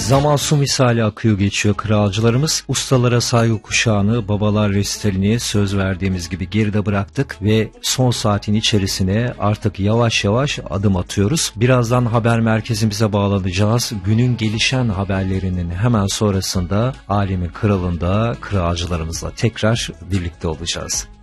Zaman su misali akıyor geçiyor kralcılarımız. Ustalara saygı kuşağını, babalar resitalini söz verdiğimiz gibi geride bıraktık ve son saatin içerisine artık yavaş yavaş adım atıyoruz. Birazdan haber merkezimize bağlanacağız. Günün gelişen haberlerinin hemen sonrasında Alemin Kralı'nda kralcılarımızla tekrar birlikte olacağız.